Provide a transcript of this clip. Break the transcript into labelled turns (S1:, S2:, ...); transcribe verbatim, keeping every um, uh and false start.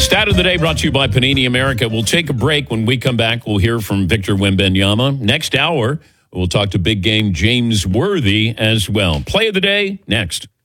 S1: Stat of the day brought to you by Panini America. We'll take a break. When we come back, we'll hear from Victor Wembanyama. Next hour, we'll talk to big game James Worthy as well. Play of the day next.